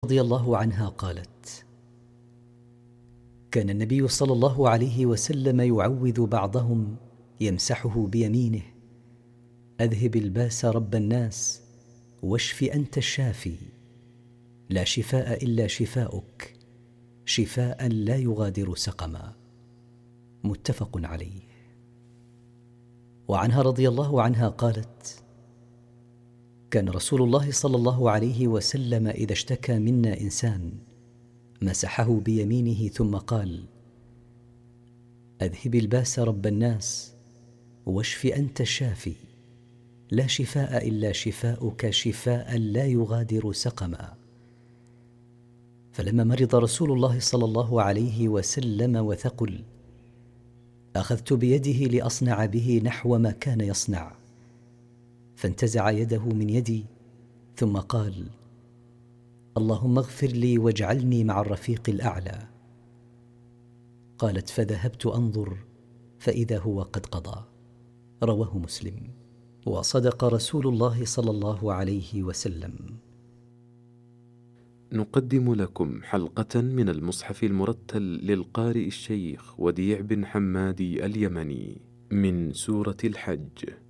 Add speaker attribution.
Speaker 1: رضي الله عنها قالت: كان النبي صلى الله عليه وسلم يعوذ بعضهم يمسحه بيمينه: أذهب الباس رب الناس واشف أنت الشافي، لا شفاء إلا شفاؤك، شفاء لا يغادر سقما. متفق عليه. وعنها رضي الله عنها قالت: كان رسول الله صلى الله عليه وسلم إذا اشتكى منا إنسان مسحه بيمينه ثم قال: أذهب الباس رب الناس واشف أنت الشافي، لا شفاء إلا شفاؤك، شفاء لا يغادر سقما. فلما مرض رسول الله صلى الله عليه وسلم وثقل، أخذت بيده لأصنع به نحو ما كان يصنع، فانتزع يده من يدي ثم قال: اللهم اغفر لي واجعلني مع الرفيق الأعلى. قالت: فذهبت أنظر فإذا هو قد قضى. رواه مسلم. وصدق رسول الله صلى الله عليه وسلم.
Speaker 2: نقدم لكم حلقة من المصحف المرتل للقارئ الشيخ وديع بن حمادي اليمني من سورة الحج.